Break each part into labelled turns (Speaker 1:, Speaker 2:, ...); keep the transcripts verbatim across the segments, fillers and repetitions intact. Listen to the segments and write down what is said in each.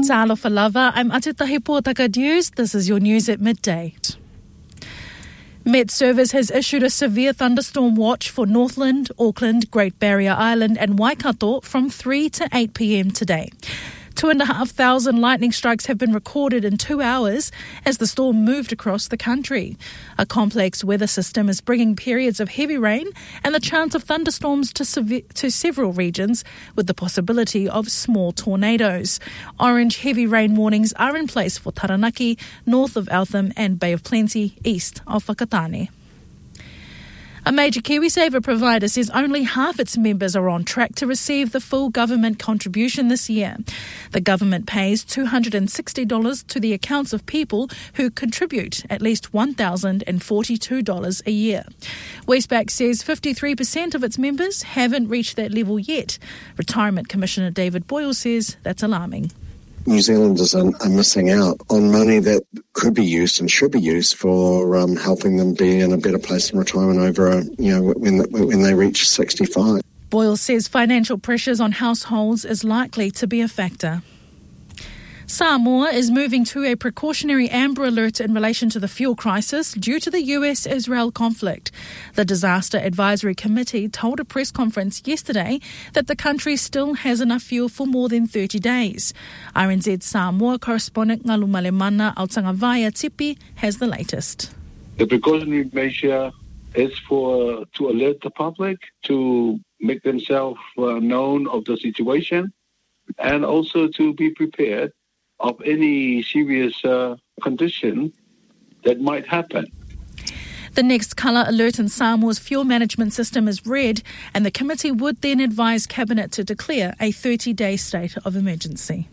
Speaker 1: Talofa lava, I'm Atutahi Pōtaka News. This is your news at midday. Met Service has issued a severe thunderstorm watch for Northland, Auckland, Great Barrier Island and Waikato from three to eight p.m. today. Two and a half thousand lightning strikes have been recorded in two hours as the storm moved across the country. A complex weather system is bringing periods of heavy rain and the chance of thunderstorms to, sev- to several regions, with the possibility of small tornadoes. Orange heavy rain warnings are in place for Taranaki, north of Eltham, and Bay of Plenty, east of Whakatane. A major KiwiSaver provider says only half its members are on track to receive the full government contribution this year. The government pays two hundred sixty dollars to the accounts of people who contribute at least one thousand forty-two dollars a year. Westpac says fifty-three percent of its members haven't reached that level yet. Retirement Commissioner David Boyle says that's alarming.
Speaker 2: New Zealanders are, are missing out on money that could be used and should be used for um, helping them be in a better place in retirement over, a, you know, when the, when they reach sixty-five.
Speaker 1: Boyle says financial pressures on households is likely to be a factor. Samoa is moving to a precautionary amber alert in relation to the fuel crisis due to the U S Israel conflict. The Disaster Advisory Committee told a press conference yesterday that the country still has enough fuel for more than thirty days. R N Z Samoa correspondent Ngalu Malemana Autangavaia Tipi has the latest.
Speaker 3: The precautionary measure is for to alert the public, to make themselves uh, known of the situation, and also to be prepared of any serious uh, condition that might happen.
Speaker 1: The next colour alert in Samoa's fuel management system is red, and the committee would then advise Cabinet to declare a thirty-day state of emergency.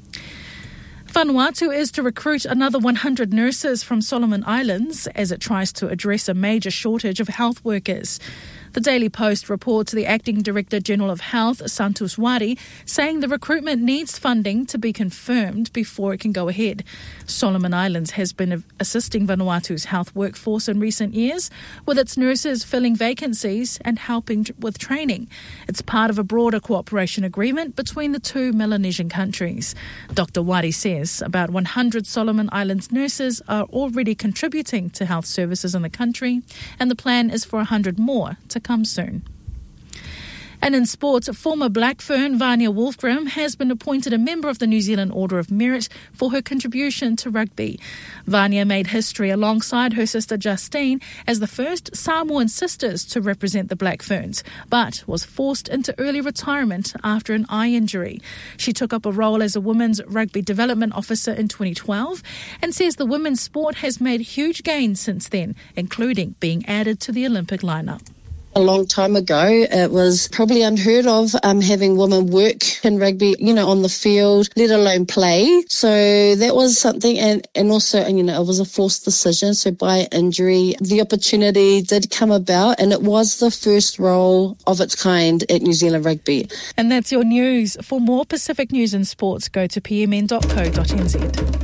Speaker 1: Vanuatu is to recruit another one hundred nurses from Solomon Islands as it tries to address a major shortage of health workers. The Daily Post reports the Acting Director General of Health, Santos Wari, saying the recruitment needs funding to be confirmed before it can go ahead. Solomon Islands has been assisting Vanuatu's health workforce in recent years, with its nurses filling vacancies and helping with training. It's part of a broader cooperation agreement between the two Melanesian countries. Doctor Wari says about one hundred Solomon Islands nurses are already contributing to health services in the country, and the plan is for one hundred more to come soon. And in sports, former Black Fern Vania Wolfgram has been appointed a member of the New Zealand Order of Merit for her contribution to rugby. Vania made history alongside her sister Justine as the first Samoan sisters to represent the Black Ferns, but was forced into early retirement after an eye injury. She took up a role as a women's rugby development officer in twenty twelve and says the women's sport has made huge gains since then, including being added to the Olympic lineup.
Speaker 4: A long time ago, it was probably unheard of um, having women work in rugby, you know, on the field, let alone play. So that was something, and, and also, and, you know, it was a forced decision. So by injury, the opportunity did come about, and it was the first role of its kind at New Zealand Rugby.
Speaker 1: And that's your news. For more Pacific news and sports, go to p m n dot co dot n z.